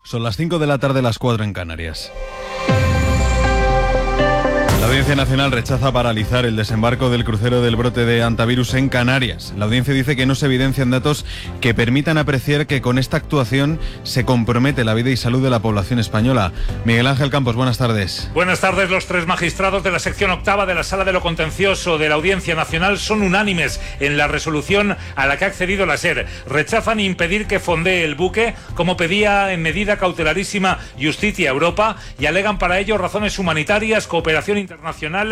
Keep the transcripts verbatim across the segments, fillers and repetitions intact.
Son las cinco de la tarde, las cuatro en Canarias. La Audiencia Nacional rechaza paralizar el desembarco del crucero del brote de hantavirus en Canarias. La audiencia dice que no se evidencian datos que permitan apreciar que con esta actuación se compromete la vida y salud de la población española. Miguel Ángel Campos, buenas tardes. Buenas tardes. Los tres magistrados de la sección octava de la Sala de lo Contencioso de la Audiencia Nacional son unánimes en la resolución a la que ha accedido la SER. Rechazan impedir que fondee el buque, como pedía en medida cautelarísima Justicia Europa, y alegan para ello razones humanitarias, cooperación internacional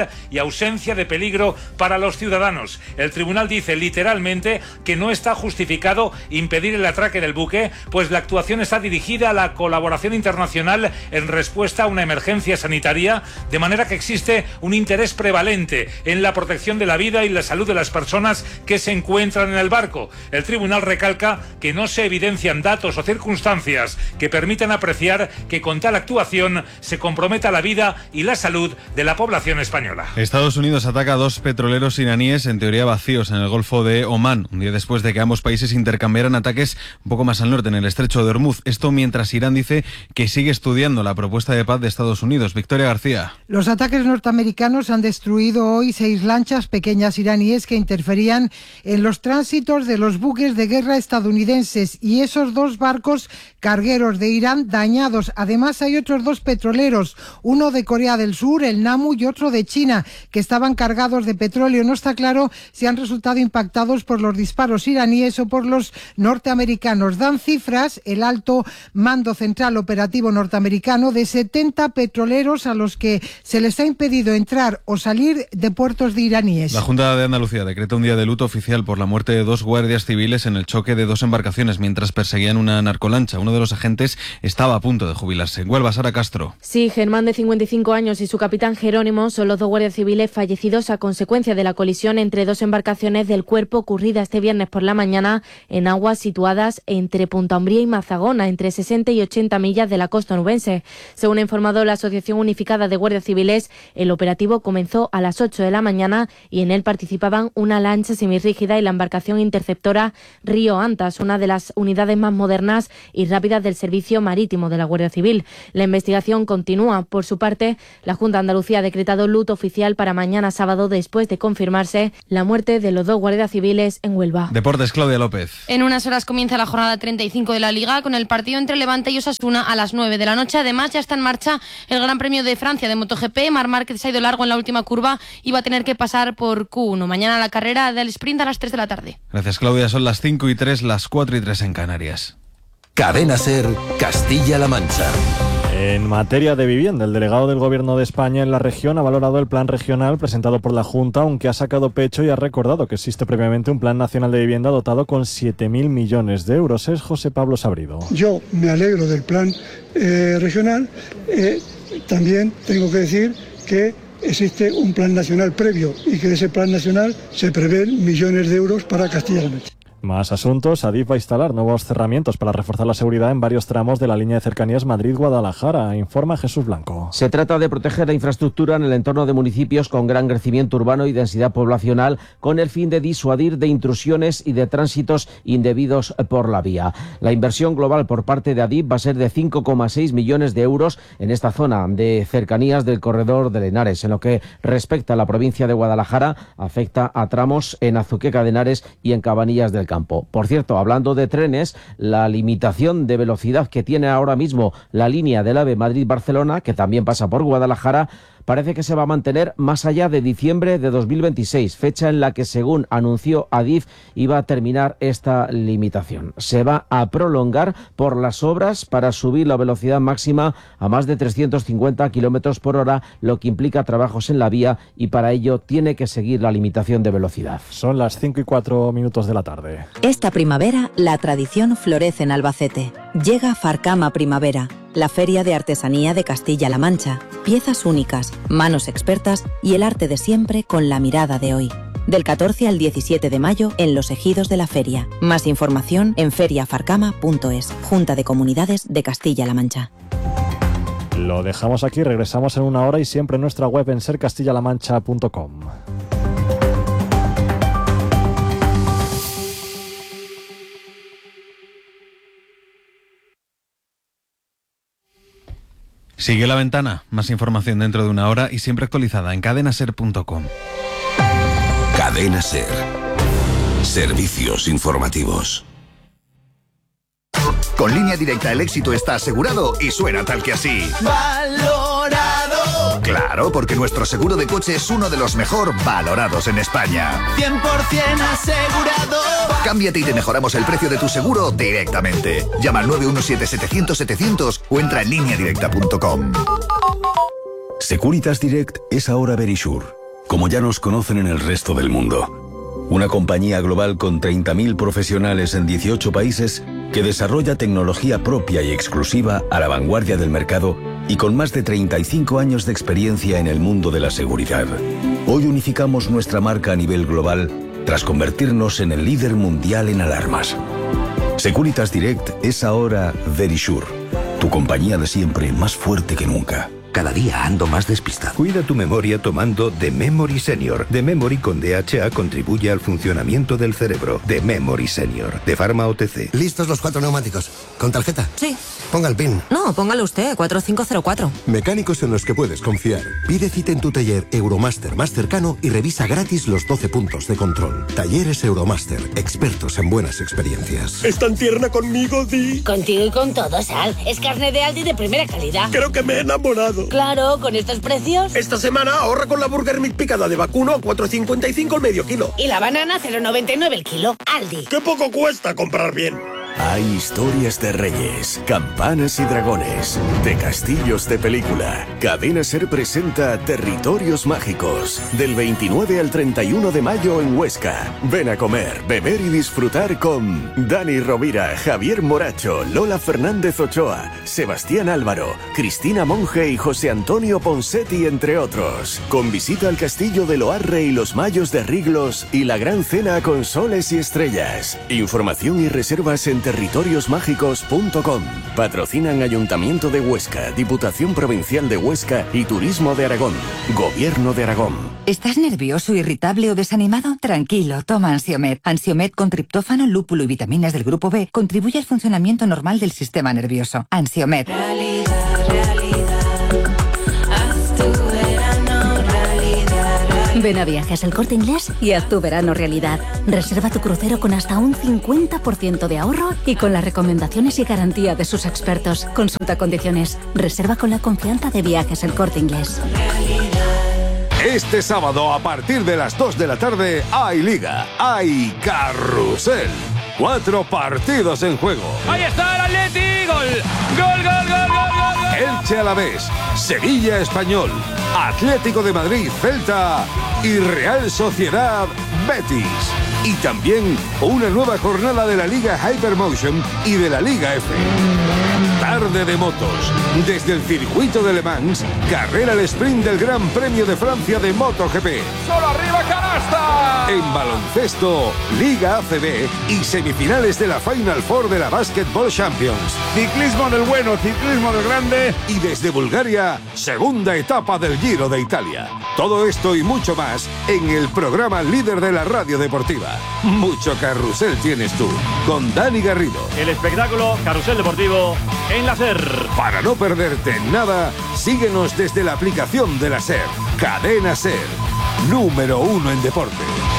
y ausencia de peligro para los ciudadanos. El tribunal dice literalmente que no está justificado impedir el atraque del buque, pues la actuación está dirigida a la colaboración internacional en respuesta a una emergencia sanitaria, de manera que existe un interés prevalente en la protección de la vida y la salud de las personas que se encuentran en el barco. El tribunal recalca que no se evidencian datos o circunstancias que permitan apreciar que con tal actuación se comprometa la vida y la salud de la población española. Estados Unidos ataca a dos petroleros iraníes, en teoría vacíos, en el Golfo de Omán, un día después de que ambos países intercambiaran ataques un poco más al norte, en el estrecho de Hormuz. Esto mientras Irán dice que sigue estudiando la propuesta de paz de Estados Unidos. Victoria García. Los ataques norteamericanos han destruido hoy seis lanchas pequeñas iraníes que interferían en los tránsitos de los buques de guerra estadounidenses, y esos dos barcos cargueros de Irán dañados. Además hay otros dos petroleros, uno de Corea del Sur, el Namu, y otro de China, que estaban cargados de petróleo. No está claro si han resultado impactados por los disparos iraníes o por los norteamericanos. Dan cifras el alto mando central operativo norteamericano de setenta petroleros a los que se les ha impedido entrar o salir de puertos de iraníes. La Junta de Andalucía decreta un día de luto oficial por la muerte de dos guardias civiles en el choque de dos embarcaciones mientras perseguían una narcolancha. Uno de los agentes estaba a punto de jubilarse. En Huelva, Sara Castro. Sí, Germán, de cincuenta y cinco años, y su capitán Jerónimo son los dos guardias civiles fallecidos a consecuencia de la colisión entre dos embarcaciones del Cuerpo ocurrida este viernes por la mañana en aguas situadas entre Punta Umbría y Mazagona, entre sesenta y ochenta millas de la costa onubense. Según ha informado la Asociación Unificada de Guardias Civiles, el operativo comenzó a las ocho de la mañana y en él participaban una lancha semirrígida y la embarcación interceptora Río Antas, una de las unidades más modernas y rápidas del servicio marítimo de la Guardia Civil. La investigación continúa. Por su parte, la Junta de Andalucía ha decretado luto oficial para mañana sábado después de confirmarse la muerte de los dos guardias civiles en Huelva. Deportes, Claudia López. En unas horas comienza la jornada treinta y cinco de la Liga con el partido entre Levante y Osasuna a las nueve de la noche. Además, ya está en marcha el Gran Premio de Francia de MotoGP. Marc Márquez se ha ido largo en la última curva y va a tener que pasar por Q uno. Mañana la carrera del sprint a las tres de la tarde. Gracias, Claudia. Son las cinco y tres, las cuatro y tres en Canarias. Cadena SER, Castilla-La Mancha. En materia de vivienda, el delegado del Gobierno de España en la región ha valorado el plan regional presentado por la Junta, aunque ha sacado pecho y ha recordado que existe previamente un plan nacional de vivienda dotado con siete mil millones de euros. Es José Pablo Sabrido. Yo me alegro del plan eh, regional. Eh, también tengo que decir que existe un plan nacional previo y que de ese plan nacional se prevén millones de euros para Castilla-La Mancha. Más asuntos. Adif va a instalar nuevos cerramientos para reforzar la seguridad en varios tramos de la línea de cercanías Madrid-Guadalajara, informa Jesús Blanco. Se trata de proteger la infraestructura en el entorno de municipios con gran crecimiento urbano y densidad poblacional, con el fin de disuadir de intrusiones y de tránsitos indebidos por la vía. La inversión global por parte de Adif va a ser de cinco coma seis millones de euros en esta zona de cercanías del corredor de Henares. En lo que respecta a la provincia de Guadalajara, afecta a tramos en Azuqueca de Henares y en Cabanillas del Campo. Por cierto, hablando de trenes, la limitación de velocidad que tiene ahora mismo la línea del AVE Madrid-Barcelona, que también pasa por Guadalajara, parece que se va a mantener más allá de diciembre de dos mil veintiséis, fecha en la que, según anunció Adif, iba a terminar esta limitación. Se va a prolongar por las obras para subir la velocidad máxima a más de trescientos cincuenta kilómetros por hora, lo que implica trabajos en la vía, y para ello tiene que seguir la limitación de velocidad. Son las cinco y cuatro minutos de la tarde. Esta primavera, la tradición florece en Albacete. Llega Farcama Primavera, la feria de artesanía de Castilla-La Mancha. Piezas únicas, manos expertas y el arte de siempre con la mirada de hoy. Del catorce al diecisiete de mayo en los ejidos de la feria. Más información en feria farcama punto es. Junta de Comunidades de Castilla-La Mancha. Lo dejamos aquí, regresamos en una hora y siempre en nuestra web en ser castilla la mancha punto com. Sigue La Ventana, más información dentro de una hora y siempre actualizada en cadena ser punto com. Cadena Ser. Servicios informativos. Con Línea Directa el éxito está asegurado y suena tal que así. ¡Valorado! Claro, porque nuestro seguro de coche es uno de los mejor valorados en España. cien por ciento asegurado. Cámbiate y te mejoramos el precio de tu seguro directamente. Llama al nueve uno siete, setecientos, setecientos o entra en línea directa punto com. Securitas Direct es ahora Verisure, como ya nos conocen en el resto del mundo. Una compañía global con treinta mil profesionales en dieciocho países que desarrolla tecnología propia y exclusiva a la vanguardia del mercado y con más de treinta y cinco años de experiencia en el mundo de la seguridad. Hoy unificamos nuestra marca a nivel global tras convertirnos en el líder mundial en alarmas. Securitas Direct es ahora Verisure, tu compañía de siempre más fuerte que nunca. Cada día ando más despistado. Cuida tu memoria tomando The Memory Senior. The Memory con D H A contribuye al funcionamiento del cerebro. The Memory Senior, de Pharma O T C. ¿Listos los cuatro neumáticos? ¿Con tarjeta? Sí. Ponga el PIN. No, póngalo usted, cuatro cinco cero cuatro. Mecánicos en los que puedes confiar. Pide cita en tu taller Euromaster más cercano y revisa gratis los doce puntos de control. Talleres Euromaster, expertos en buenas experiencias. ¿Es tan tierna conmigo, Di? Contigo y con todo, Sal. Es carne de Aldi de primera calidad. Creo que me he enamorado. Claro, con estos precios. Esta semana ahorra con la Burger Meat picada de vacuno a cuatro cincuenta y cinco el medio kilo. Y la banana cero noventa y nueve el kilo. Aldi. ¡Qué poco cuesta comprar bien! Hay historias de reyes, campanas y dragones, de castillos de película. Cadena Ser presenta Territorios Mágicos, del veintinueve al treinta y uno de mayo en Huesca. Ven a comer, beber y disfrutar con Dani Rovira, Javier Moracho, Lola Fernández Ochoa, Sebastián Álvaro, Cristina Monge y José Antonio Ponsetti, entre otros. Con visita al castillo de Loarre y los Mayos de Riglos y la gran cena con soles y estrellas. Información y reservas en territorios mágicos punto com. Patrocinan Ayuntamiento de Huesca, Diputación Provincial de Huesca y Turismo de Aragón. Gobierno de Aragón. ¿Estás nervioso, irritable o desanimado? Tranquilo, toma Ansiomed. Ansiomed con triptófano, lúpulo y vitaminas del grupo B contribuye al funcionamiento normal del sistema nervioso. Ansiomed. Realidad, realidad. Haz tu verano realidad. Ven a Viajes El Corte Inglés y haz tu verano realidad. Reserva tu crucero con hasta un cincuenta por ciento de ahorro y con las recomendaciones y garantía de sus expertos. Consulta condiciones. Reserva con la confianza de Viajes El Corte Inglés. Este sábado a partir de las dos de la tarde hay Liga, hay Carrusel. Cuatro partidos en juego. ¡Ahí está el Atleti! ¡Gol! ¡Gol, gol, gol, gol, gol! Elche Alavés, Sevilla Español, Atlético de Madrid Celta y Real Sociedad Betis. Y también una nueva jornada de la Liga Hypermotion y de la Liga F. Tarde de motos. Desde el circuito de Le Mans, carrera al sprint del Gran Premio de Francia de MotoGP. ¡Solo arriba canasta! En baloncesto, Liga A C B y semifinales de la Final Four de la Basketball Champions. Ciclismo del bueno, ciclismo del grande. Y desde Bulgaria, segunda etapa del Giro de Italia. Todo esto y mucho más en el programa líder de la radio deportiva. Mucho carrusel tienes tú, con Dani Garrido. El espectáculo Carrusel Deportivo en la SER. Para no perderte nada, síguenos desde la aplicación de la SER. Cadena SER, número uno en deporte.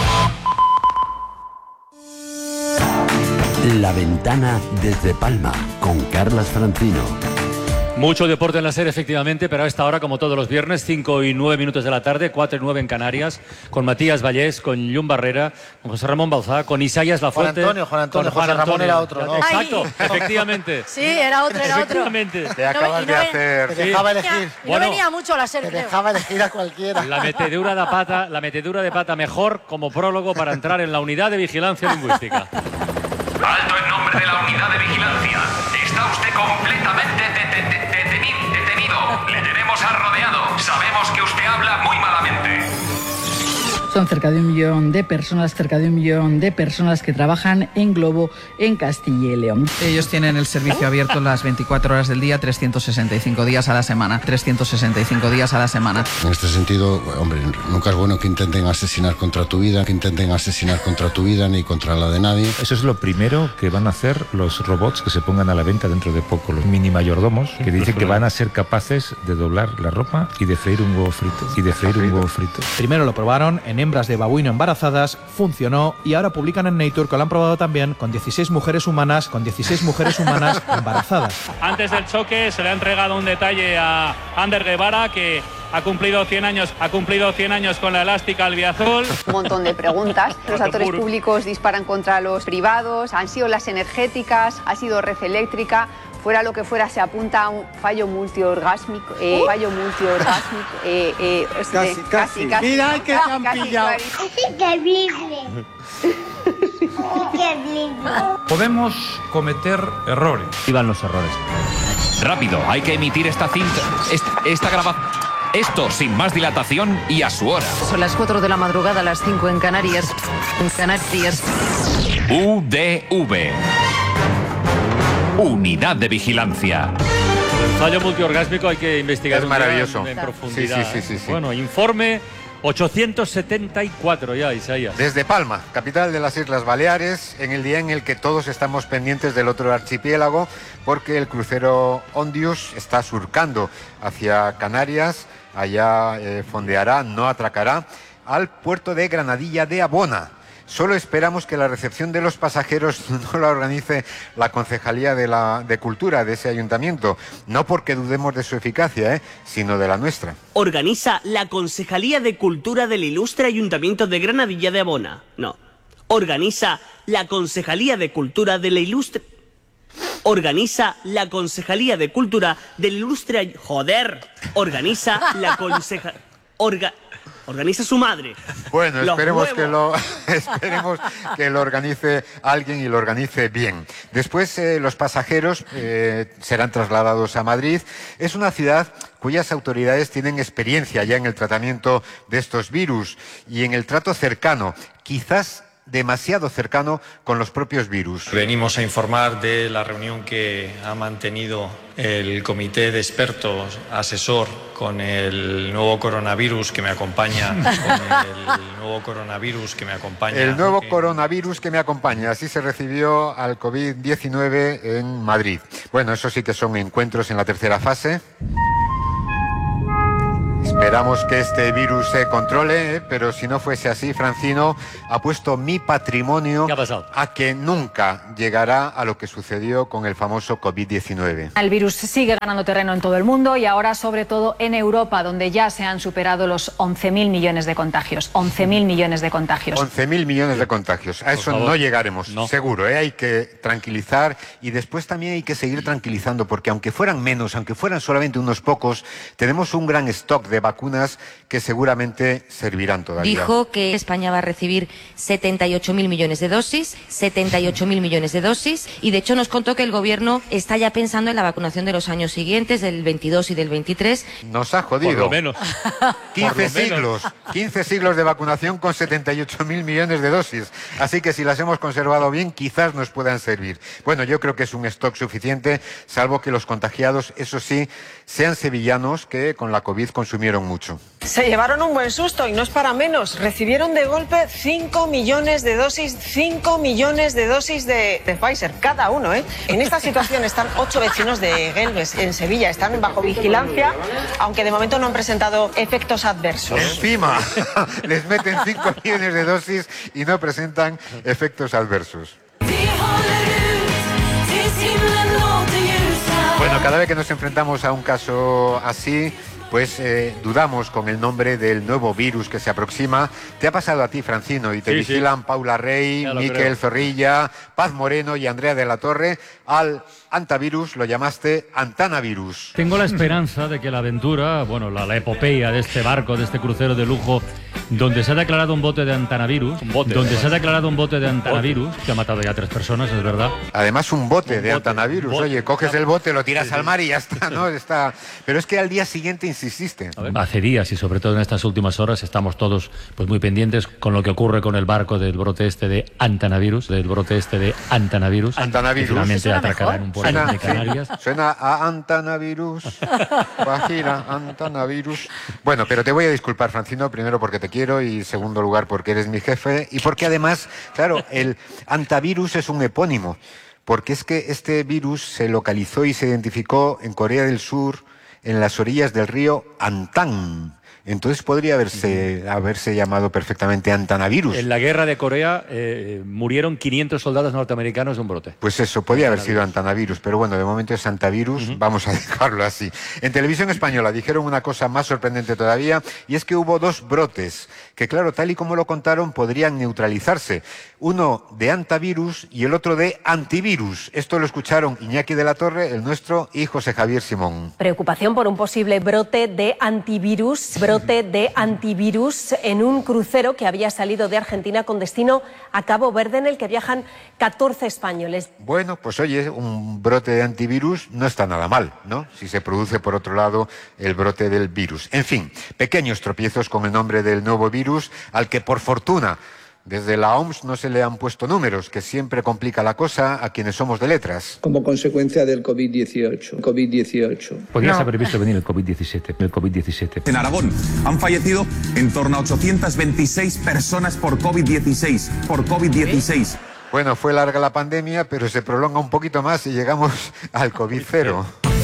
La Ventana desde Palma, con Carlas Francino. Mucho deporte en la SER, efectivamente, pero a esta hora, como todos los viernes, cinco y nueve minutos de la tarde, cuatro y nueve en Canarias, con Matías Vallés, con Llum Barrera, con José Ramón Bauzá, con Isaías Lafuente. Juan Antonio, Juan Antonio, Juan José Ramón Antonio. era otro, ¿no? Exacto, Ay. efectivamente. Sí, era otro, era otro. Efectivamente. Te acabas no, de no hacer... Te dejaba sí. elegir. No bueno, venía mucho a la SER, Te creo. dejaba elegir a cualquiera. La metedura de pata, la metedura de pata mejor como prólogo para entrar en la unidad de vigilancia lingüística. Alto en nombre de la unidad de vigilancia. Está usted completamente de- de- de- detenido. detenido. Le tenemos arrodeado. Sabemos que usted habla muy malamente. Son cerca de un millón de personas, cerca de un millón de personas que trabajan en Globo en Castilla y León. Ellos tienen el servicio abierto las veinticuatro horas del día, trescientos sesenta y cinco días a la semana. trescientos sesenta y cinco días a la semana. En este sentido, hombre, nunca es bueno que intenten asesinar contra tu vida, que intenten asesinar contra tu vida ni contra la de nadie. Eso es lo primero que van a hacer los robots que se pongan a la venta dentro de poco, los mini mayordomos, que dicen que van a ser capaces de doblar la ropa y de freír un huevo frito. Y de freír un huevo frito. Primero lo probaron en hembras de babuino embarazadas, funcionó, y ahora publican en Nature que lo han probado también con dieciséis mujeres humanas, con dieciséis mujeres humanas embarazadas. Antes del choque se le ha entregado un detalle a Ander Guevara, que ha cumplido cien años, ha cumplido cien años con la elástica albiazul. Un montón de preguntas. Los actores públicos disparan contra los privados, han sido las energéticas, ha sido Red Eléctrica. Fuera lo que fuera, se apunta a un fallo multiorgásmico, eh, fallo multiorgásmico, eh, eh, casi, de, casi, casi. Mira que se han pillado. Increíble. Increíble. Podemos cometer errores. Iban los errores. Rápido, hay que emitir esta cinta, esta, esta grabación. Esto sin más dilatación y a su hora. Son las cuatro de la madrugada, las cinco en Canarias. En Canarias. U D V. Unidad de Vigilancia. El fallo multiorgásmico hay que investigar. Es maravilloso. En, en profundidad. Sí, sí, sí, sí, sí. Bueno, informe ochocientos setenta y cuatro ya, Isaías. Desde Palma, capital de las Islas Baleares, en el día en el que todos estamos pendientes del otro archipiélago, porque el crucero Ondius está surcando hacia Canarias, allá eh, fondeará, no atracará, al puerto de Granadilla de Abona. Solo esperamos que la recepción de los pasajeros no la organice la Concejalía de, la, de Cultura de ese ayuntamiento, no porque dudemos de su eficacia, ¿eh? sino de la nuestra. Organiza la Concejalía de Cultura del Ilustre Ayuntamiento de Granadilla de Abona. No. Organiza la Concejalía de Cultura de la Ilustre... Organiza la Concejalía de Cultura del Ilustre... Ay... Joder. Organiza la Concejalía... Orga... Organiza su madre. Bueno, esperemos que, lo, esperemos que lo organice alguien y lo organice bien. Después eh, los pasajeros eh, serán trasladados a Madrid. Es una ciudad cuyas autoridades tienen experiencia ya en el tratamiento de estos virus y en el trato cercano, quizás demasiado cercano con los propios virus. Venimos a informar de la reunión que ha mantenido el comité de expertos asesor con el nuevo coronavirus que me acompaña, con el nuevo coronavirus que me acompaña. El nuevo coronavirus que me acompaña, así se recibió al COVID diecinueve en Madrid. Bueno, eso sí que son encuentros en la tercera fase. Esperamos que este virus se controle, ¿eh? Pero si no fuese así, Francino, apuesto mi patrimonio a que nunca llegará a lo que sucedió con el famoso COVID diecinueve. El virus sigue ganando terreno en todo el mundo y ahora sobre todo en Europa, donde ya se han superado los once mil millones de contagios. once mil millones de contagios. once mil millones de contagios. A eso no llegaremos, no. seguro. ¿eh? Hay que tranquilizar y después también hay que seguir tranquilizando, porque aunque fueran menos, aunque fueran solamente unos pocos, tenemos un gran stock de vacunas que seguramente servirán todavía. Dijo que España va a recibir setenta y ocho mil millones de dosis, setenta y ocho mil millones de dosis, y de hecho nos contó que el gobierno está ya pensando en la vacunación de los años siguientes, del veintidós y del veintitrés. Nos ha jodido. Por lo menos. quince siglos, quince siglos de vacunación con setenta y ocho mil millones de dosis. Así que si las hemos conservado bien, quizás nos puedan servir. Bueno, yo creo que es un stock suficiente, salvo que los contagiados, eso sí, sean sevillanos que con la COVID consumieron mucho. Se llevaron un buen susto y no es para menos. Recibieron de golpe cinco millones de dosis, cinco millones de dosis de, de Pfizer, cada uno, ¿eh? En esta situación están ocho vecinos de Gelbes, en Sevilla, están bajo vigilancia, aunque de momento no han presentado efectos adversos. Encima, les meten cinco millones de dosis y no presentan efectos adversos. Bueno, cada vez que nos enfrentamos a un caso así, pues eh, dudamos con el nombre del nuevo virus que se aproxima. Te ha pasado a ti, Francino, y te sí, vigilan sí. Paula Rey, Miquel creo. Zorrilla, Paz Moreno y Andrea de la Torre. Al antavirus lo llamaste Antanavirus. Tengo la esperanza de que la aventura, bueno, la, la epopeya de este barco, de este crucero de lujo donde se ha declarado un bote de antanavirus, Un bote, donde además. se ha declarado un bote de antanavirus, que ha matado ya a tres personas, es verdad. Además, un bote de antanavirus. bote. Oye, coges el bote, lo tiras al mar y ya está, ¿no? Está... Pero es que al día siguiente insististe. Hace días y sobre todo en estas últimas horas estamos todos pues muy pendientes con lo que ocurre con el barco del brote este de antanavirus, del brote este de antanavirus. Antanavirus. Que finalmente ¿Suena atracará mejor? en un puerto Suena- de Canarias. Suena a antanavirus. Vagina, antanavirus. Bueno, pero te voy a disculpar, Francino, primero porque te quiero y segundo lugar porque eres mi jefe y porque además, claro, el antavirus es un epónimo, porque es que este virus se localizó y se identificó en Corea del Sur, en las orillas del río Antan. Entonces podría haberse, haberse llamado perfectamente antanavirus. En la guerra de Corea eh, murieron quinientos soldados norteamericanos de un brote. Pues eso, podía haber sido antanavirus, pero bueno, de momento es antavirus, vamos a dejarlo así. En Televisión Española dijeron una cosa más sorprendente todavía, y es que hubo dos brotes, que claro, tal y como lo contaron, podrían neutralizarse. Uno de antavirus y el otro de antivirus. Esto lo escucharon Iñaki de la Torre, el nuestro, y José Javier Simón. Preocupación por un posible brote de antivirus, brote de antivirus en un crucero que había salido de Argentina con destino a Cabo Verde, en el que viajan catorce españoles. Bueno, pues oye, un brote de antivirus no está nada mal, ¿no? Si se produce, por otro lado, el brote del virus. En fin, pequeños tropiezos con el nombre del nuevo virus, al que, por fortuna, desde la O M S no se le han puesto números, que siempre complica la cosa a quienes somos de letras. Como consecuencia del COVID dieciocho. COVID dieciocho. Podrías No. haber visto venir el COVID diecisiete. El COVID diecisiete. En Aragón han fallecido en torno a ochocientas veintiséis personas por COVID dieciséis. Por COVID dieciséis. Bueno, fue larga la pandemia, pero se prolonga un poquito más y llegamos al COVID cero.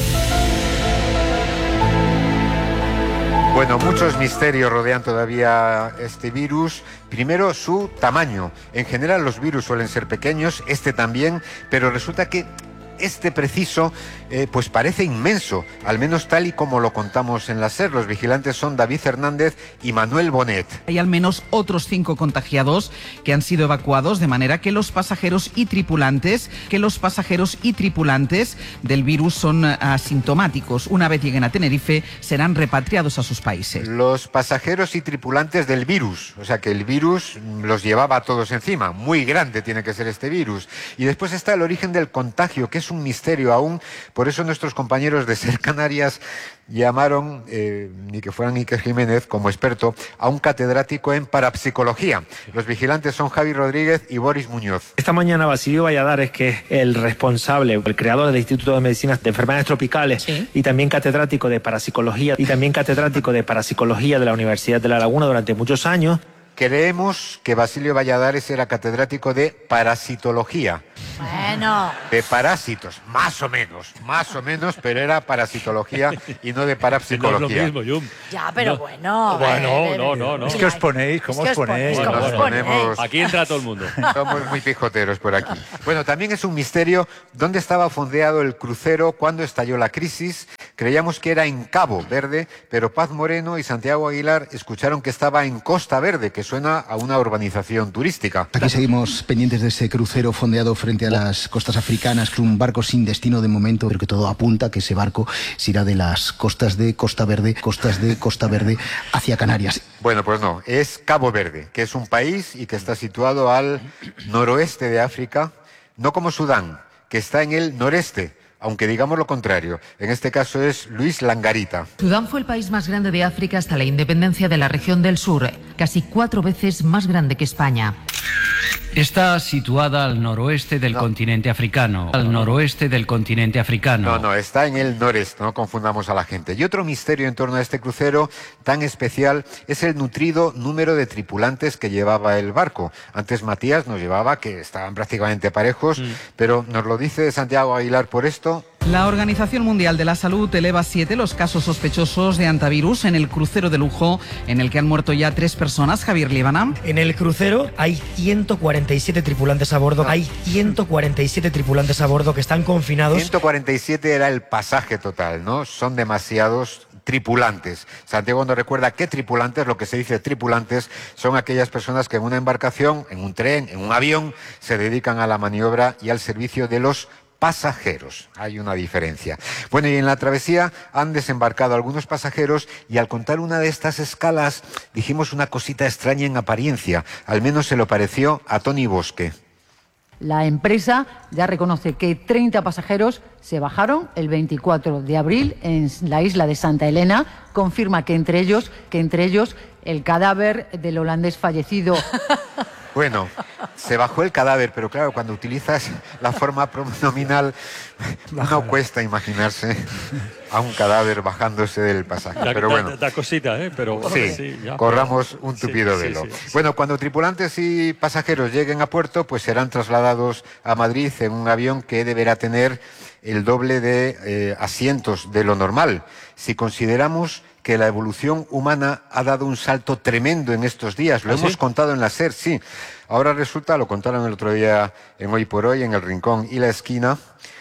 Bueno, muchos misterios rodean todavía este virus. Primero, su tamaño. En general los virus suelen ser pequeños, este también, pero resulta que este preciso eh, pues parece inmenso, al menos tal y como lo contamos en la SER. Los vigilantes son David Hernández y Manuel Bonet. Hay al menos otros cinco contagiados que han sido evacuados, de manera que los pasajeros y tripulantes, que los pasajeros y tripulantes del virus son asintomáticos. Una vez lleguen a Tenerife, serán repatriados a sus países. Los pasajeros y tripulantes del virus, o sea que el virus los llevaba a todos encima. Muy grande tiene que ser este virus. Y después está el origen del contagio, que es un misterio aún. Por eso nuestros compañeros de SER Canarias llamaron, eh, ni que fueran Iker Jiménez, como experto, a un catedrático en parapsicología. Los vigilantes son Javi Rodríguez y Boris Muñoz. Esta mañana Basilio Valladares, que es el responsable, el creador del Instituto de Medicina de Enfermedades Tropicales, ¿sí?, y también catedrático de parapsicología, y también catedrático de parapsicología de la Universidad de La Laguna durante muchos años. Creemos que Basilio Valladares era catedrático de parasitología. Bueno. De parásitos, más o menos, más o menos, pero era parasitología y no de parapsicología. No es lo mismo, Yum. Ya, pero No. bueno. Bueno, eh, no, no, no. Es que os ponéis, ¿cómo Es que os os ponéis? ponéis, Bueno, ¿cómo nos os ponéis? ponemos... Aquí entra todo el mundo. Somos muy pijoteros por aquí. Bueno, también es un misterio dónde estaba fondeado el crucero cuando estalló la crisis. Creíamos que era en Cabo Verde, pero Paz Moreno y Santiago Aguilar escucharon que estaba en Costa Verde, que suena a una urbanización turística. Aquí seguimos pendientes de ese crucero fondeado frente a las costas africanas, que es un barco sin destino de momento, pero que todo apunta que ese barco se irá de las costas de Costa Verde, costas de Costa Verde hacia Canarias. Bueno, pues no, es Cabo Verde, que es un país y que está situado al noroeste de África, no como Sudán, que está en el noreste, aunque digamos lo contrario. En este caso es Luis Langarita. Sudán fue el país más grande de África hasta la independencia de la región del sur, casi cuatro veces más grande que España. Está situada al noroeste del No. continente africano. Al noroeste del continente africano. No, no, está en el noreste, no confundamos a la gente. Y otro misterio en torno a este crucero tan especial es el nutrido número de tripulantes que llevaba el barco. Antes Matías nos llevaba que estaban prácticamente parejos, mm. pero nos lo dice Santiago Aguilar por esto. La Organización Mundial de la Salud eleva a siete los casos sospechosos de antivirus en el crucero de lujo, en el que han muerto ya tres personas. Javier Líbana. En el crucero hay ciento cuarenta y siete tripulantes a bordo. Hay ciento cuarenta y siete tripulantes a bordo que están confinados. ciento cuarenta y siete era el pasaje total, ¿no? Son demasiados tripulantes. Santiago nos recuerda que tripulantes, lo que se dice tripulantes, son aquellas personas que en una embarcación, en un tren, en un avión, se dedican a la maniobra y al servicio de los pasajeros. Hay una diferencia. Bueno, y en la travesía han desembarcado algunos pasajeros y al contar una de estas escalas dijimos una cosita extraña en apariencia. Al menos se lo pareció a Tony Bosque. La empresa ya reconoce que treinta pasajeros se bajaron el veinticuatro de abril en la isla de Santa Elena. Confirma que entre ellos, que entre ellos el cadáver del holandés fallecido. Bueno, se bajó el cadáver, pero claro, cuando utilizas la forma pronominal, no cuesta imaginarse a un cadáver bajándose del pasaje. Da, pero da, bueno, da cosita, ¿eh? Pero sí, sí, ya, corramos un tupido sí, velo. sí, sí. Bueno, cuando tripulantes y pasajeros lleguen a puerto, pues serán trasladados a Madrid en un avión que deberá tener el doble de eh, asientos de lo normal. Si consideramos que la evolución humana ha dado un salto tremendo en estos días. Lo ¿Ah, hemos sí? contado en la SER, sí. Ahora resulta, lo contaron el otro día en Hoy por Hoy, en El Rincón y la Esquina.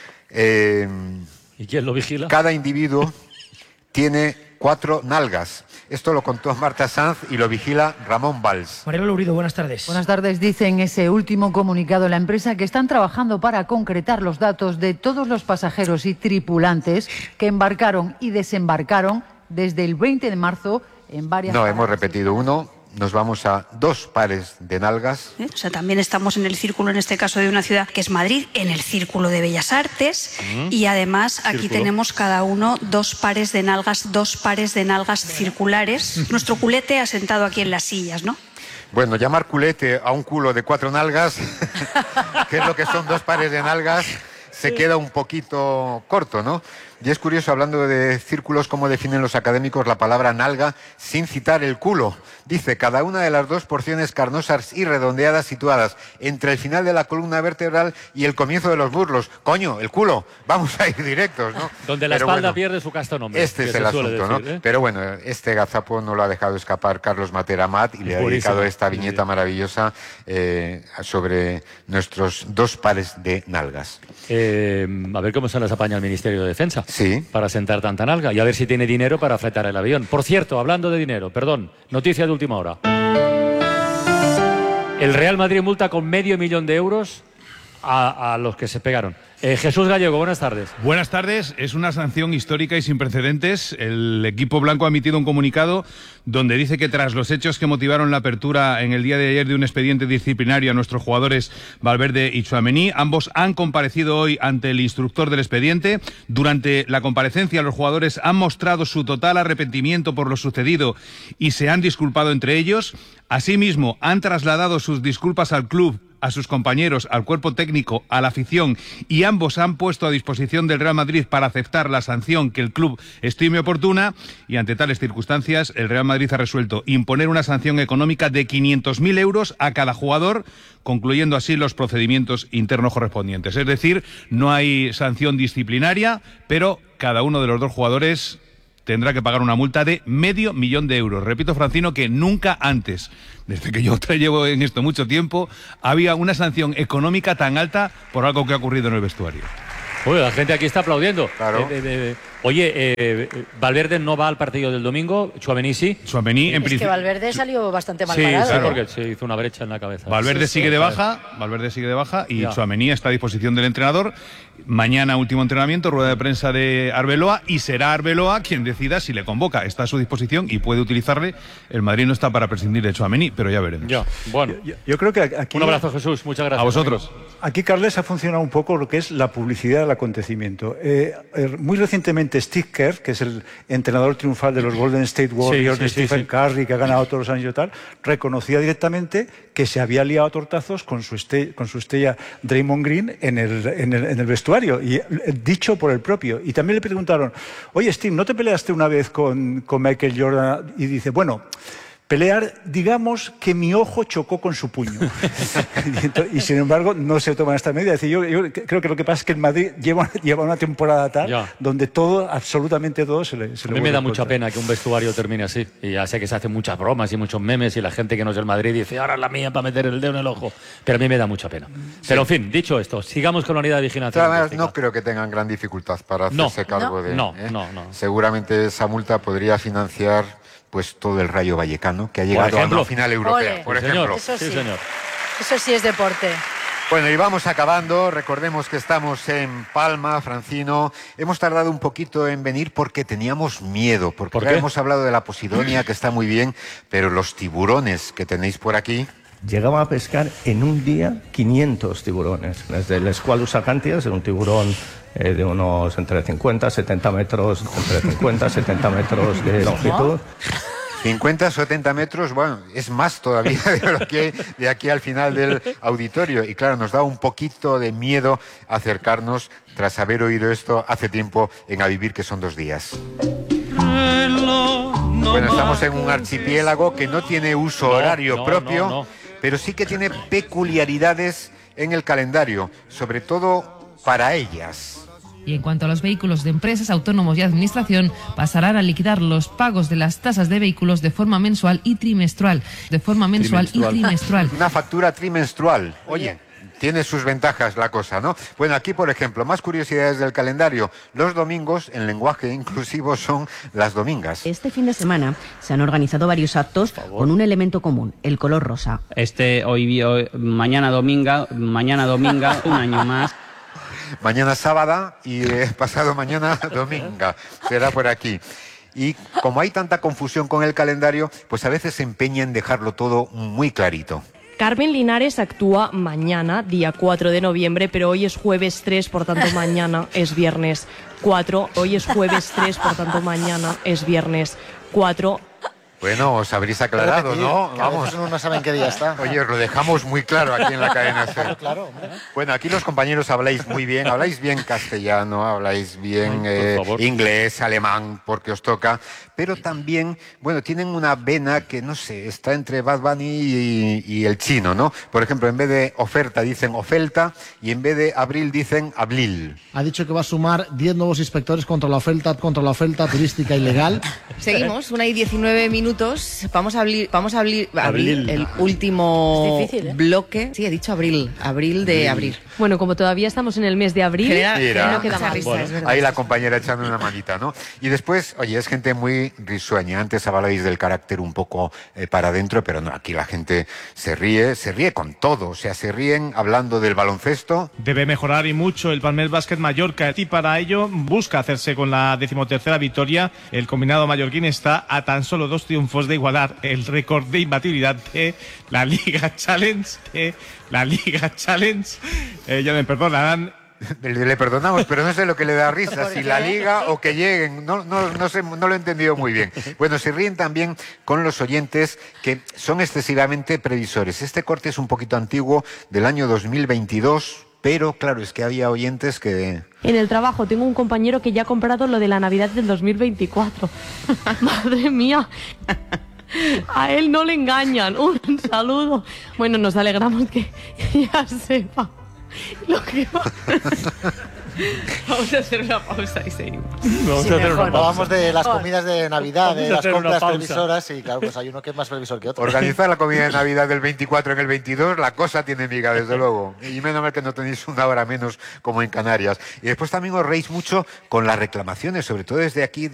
Eh, ¿Y quién lo vigila? Cada individuo tiene cuatro nalgas. Esto lo contó Marta Sanz y lo vigila Ramón Valls. Mariano Lourido, buenas tardes. Buenas tardes. Dice en ese último comunicado la empresa que están trabajando para concretar los datos de todos los pasajeros y tripulantes que embarcaron y desembarcaron desde el veinte de marzo en varias... No, hemos repetido uno. Nos vamos a dos pares de nalgas. ¿Eh? O sea, también estamos en el círculo, en este caso de una ciudad que es Madrid, en el círculo de Bellas Artes, Mm. y además aquí Círculo. tenemos cada uno dos pares de nalgas, dos pares de nalgas circulares. Nuestro culete asentado aquí en las sillas, ¿no? Bueno, llamar culete a un culo de cuatro nalgas, que es lo que son dos pares de nalgas, se queda un poquito corto, ¿no? Y es curioso, hablando de círculos, cómo definen los académicos la palabra nalga sin citar el culo. Dice, cada una de las dos porciones carnosas y redondeadas situadas entre el final de la columna vertebral y el comienzo de los muslos. Coño, el culo. Vamos a ir directos, ¿no? Donde la Pero espalda bueno, pierde su casto nombre. este que es se el suele asunto, decir, ¿no? ¿eh? Pero bueno, este gazapo no lo ha dejado escapar Carlos Matera Amat y le ha Buenísimo. dedicado esta viñeta maravillosa eh, sobre nuestros dos pares de nalgas. Eh, a ver cómo se las apaña el Ministerio de Defensa. Sí. Para sentar tanta nalga y a ver si tiene dinero para fletar el avión. Por cierto, hablando de dinero, perdón, noticia de última hora. El Real Madrid multa con medio millón de euros a, a los que se pegaron. Eh, Jesús Gallego, buenas tardes. Buenas tardes. Es una sanción histórica y sin precedentes. El equipo blanco ha emitido un comunicado donde dice que tras los hechos que motivaron la apertura en el día de ayer de un expediente disciplinario a nuestros jugadores Valverde y Tchouaméni, ambos han comparecido hoy ante el instructor del expediente. Durante la comparecencia, los jugadores han mostrado su total arrepentimiento por lo sucedido y se han disculpado entre ellos. Asimismo, han trasladado sus disculpas al club, a sus compañeros, al cuerpo técnico, a la afición, y ambos han puesto a disposición del Real Madrid para aceptar la sanción que el club estime oportuna, y ante tales circunstancias el Real Madrid ha resuelto imponer una sanción económica de quinientos mil euros a cada jugador, concluyendo así los procedimientos internos correspondientes. Es decir, no hay sanción disciplinaria, pero cada uno de los dos jugadores tendrá que pagar una multa de medio millón de euros. Repito, Francino, que nunca antes, desde que yo te llevo en esto mucho tiempo, había una sanción económica tan alta por algo que ha ocurrido en el vestuario. Uy, la gente aquí está aplaudiendo. Claro. Eh, eh, eh, oye, eh, Valverde no va al partido del domingo, Tchouaméni sí. Tchouaméni, en Es que principio. Valverde salió bastante mal Sí, parado. sí, ¿eh? porque se hizo una brecha en la cabeza. Valverde Sí, sigue sí. de baja, Valverde sigue de baja y Ya. Tchouaméni está a disposición del entrenador. Mañana último entrenamiento, rueda de prensa de Arbeloa, y será Arbeloa quien decida si le convoca. Está a su disposición y puede utilizarle. El Madrid no está para prescindir de Tchouaméni, pero ya veremos. Ya, bueno. Yo, yo creo que aquí... Un abrazo, Jesús. Muchas gracias. A vosotros. Aquí, Carles, ha funcionado un poco lo que es la publicidad del acontecimiento. Eh, eh, muy recientemente, Steve Kerr, que es el entrenador triunfal de los Golden State Warriors, Sí, sí, de sí, Stephen sí. Curry, que ha ganado todos los años y tal, reconocía directamente que se había liado a tortazos con su, este, con su estrella Draymond Green en el, en, el, en el vestuario, y, eh, dicho por el propio. Y también le preguntaron, oye, Steve, ¿no te peleaste una vez con, con Michael Jordan? Y dice, bueno... Pelear, digamos que mi ojo chocó con su puño. y, ento- y sin embargo, no se toman esta medida. Es decir, yo, yo creo que lo que pasa es que el Madrid lleva, lleva una temporada tal Ya. donde todo, absolutamente todo, se le, se A le mí me vuelve da en mucha contra. pena que un vestuario termine así. Y ya sé que se hacen muchas bromas y muchos memes y la gente que no es del Madrid dice, ahora es la mía para meter el dedo en el ojo. Pero a mí me da mucha pena. Pero en fin, dicho esto, sigamos con la unidad de vigilancia. Además, lingüística. no creo que tengan gran dificultad para No. hacerse cargo No. de... No, ¿eh? no, no. Seguramente esa multa podría financiar pues todo el Rayo Vallecano, que ha llegado a ejemplo. una final europea, Ole. por Sí, ejemplo. señor. Eso sí. Sí, señor. Eso sí es deporte. Bueno, y vamos acabando. Recordemos que estamos en Palma, Francino. Hemos tardado un poquito en venir porque teníamos miedo. Porque ¿Por ya qué? hemos hablado de la Posidonia, que está muy bien, pero los tiburones que tenéis por aquí... Llegaba a pescar en un día quinientos tiburones. Desde el Squalus acantias, un tiburón eh, de unos entre cincuenta, setenta metros, entre cincuenta, setenta metros de longitud. cincuenta, setenta metros, bueno, es más todavía de lo que hay de aquí al final del auditorio. Y claro, nos da un poquito de miedo acercarnos tras haber oído esto hace tiempo en A Vivir, que son dos días. Bueno, estamos en un archipiélago que no tiene uso horario no, propio, no, no. pero sí que tiene peculiaridades en el calendario, sobre todo para ellas. Y en cuanto a los vehículos de empresas, autónomos y administración, pasarán a liquidar los pagos de las tasas de vehículos de forma mensual y trimestral. De forma mensual y trimestral. Una factura trimestrual. Oye, tiene sus ventajas la cosa, ¿no? Bueno, aquí, por ejemplo, más curiosidades del calendario. Los domingos, en lenguaje inclusivo, son las domingas. Este fin de semana se han organizado varios actos con un elemento común, el color rosa. Este hoy, hoy mañana dominga, mañana dominga, un año más. Mañana sábado y eh, pasado mañana dominga. Será por aquí. Y como hay tanta confusión con el calendario, pues a veces se empeña en dejarlo todo muy clarito. Carmen Linares actúa mañana, día cuatro de noviembre, pero hoy es jueves tres, por tanto mañana es viernes cuatro. Hoy es jueves tres, por tanto mañana es viernes cuatro. Bueno, os habréis aclarado, Repetir, ¿no? que a Vamos. veces uno no sabe en qué día está. Oye, os lo dejamos muy claro aquí en la cadena SER. Claro, claro, hombre. Bueno, aquí los compañeros habláis muy bien, habláis bien castellano, habláis bien eh, inglés, alemán, porque os toca, pero también, bueno, tienen una vena que, no sé, está entre Bad Bunny y, y el chino, ¿no? Por ejemplo, en vez de oferta dicen ofelta y en vez de abril dicen abril. Ha dicho que va a sumar diez nuevos inspectores contra la oferta, contra la oferta turística ilegal. Seguimos, una y diecinueve minutos. Vamos a abrir, vamos a abrir, abrir Abril. el último Es difícil, ¿eh? bloque. Sí, he dicho abril, abril de abril. Bueno, como todavía estamos en el mes de abril, Genera- Mira, no queda mal. bueno, ahí la compañera echando una manita, ¿no? Y después, oye, es gente muy risueña. Antes hablabais del carácter un poco eh, para adentro, pero no, aquí la gente se ríe, se ríe con todo. O sea, se ríen hablando del baloncesto. Debe mejorar y mucho el Palmés Básquet Mallorca y para ello busca hacerse con la decimotercera victoria. El combinado mallorquín está a tan solo dos triunfos de igualar el récord de imbatibilidad de la Liga Challenge. De la Liga Challenge. Eh, ya me perdonarán. Le, le perdonamos, pero no sé lo que le da risa, si la liga o que lleguen, no, no, no, sé, no lo he entendido muy bien. Bueno, se ríen también con los oyentes que son excesivamente previsores. Este corte es un poquito antiguo, del año dos mil veintidós, pero claro, es que había oyentes que... En el trabajo tengo un compañero que ya ha comprado lo de la Navidad del dos mil veinticuatro. Madre mía. A él no le engañan. Un saludo. Bueno, nos alegramos que ya sepa lo que va. Vamos a hacer una pausa y seguimos. Vamos a hacer una pausa. Hablábamos de las comidas de Navidad, Vamos de a las hacer una compras pausa. previsoras, y claro, pues hay uno que es más previsor que otro. Organizar la comida de Navidad del veinticuatro en el veintidós, la cosa tiene miga, desde luego. Y menos mal que no tenéis una hora menos como en Canarias. Y después también os reís mucho con las reclamaciones, sobre todo desde aquí.